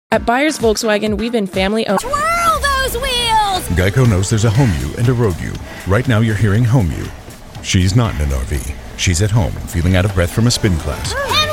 At Byers Volkswagen, we've been family-owned. Twirl those wheels! Geico knows there's a home you and a road you. Right now you're hearing home you. She's not in an RV. She's at home, feeling out of breath from a spin class.